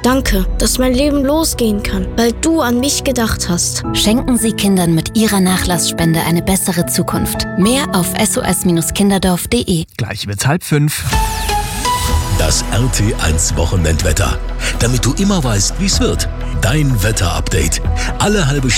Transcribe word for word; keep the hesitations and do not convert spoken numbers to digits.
Danke, dass mein Leben losgehen kann, weil du an mich gedacht hast. Schenken Sie Kindern mit Ihrer Nachlassspende eine bessere Zukunft. Mehr auf s o s kinderdorf punkt d e. Gleich wird's halb fünf. Das R T eins Wochenendwetter. Damit du immer weißt, wie's wird. Dein Wetterupdate. Alle halbe